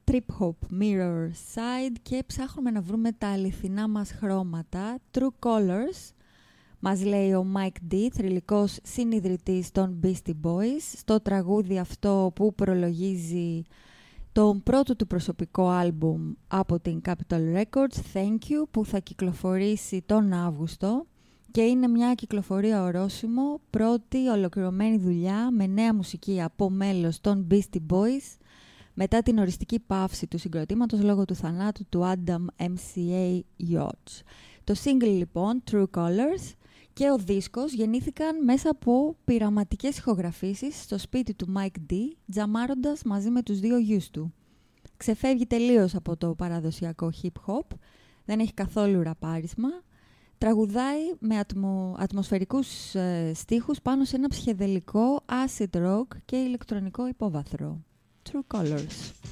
trip hop Mirror Side και ψάχνουμε να βρούμε τα αληθινά μας χρώματα. True Colors, μας λέει ο Mike D, θρυλικός συνιδρυτής των Beastie Boys, στο τραγούδι αυτό που προλογίζει τον πρώτο του προσωπικό άλμπουμ από την Capitol Records, Thank You, που θα κυκλοφορήσει τον Αύγουστο και είναι μια κυκλοφορία ορόσημο, πρώτη ολοκληρωμένη δουλειά με νέα μουσική από μέλος των Beastie Boys μετά την οριστική παύση του συγκροτήματος λόγω του θανάτου του Adam MCA Yachts. Το single λοιπόν, True Colors, και ο δίσκος γεννήθηκαν μέσα από πειραματικές ηχογραφήσεις στο σπίτι του Mike D, τζαμάροντας μαζί με τους δύο γιους του. Ξεφεύγει τελείως από το παραδοσιακό hip-hop, δεν έχει καθόλου ραπάρισμα, τραγουδάει με ατμοσφαιρικούς στίχους πάνω σε ένα ψυχεδελικό acid rock και ηλεκτρονικό υπόβαθρο. True Colors.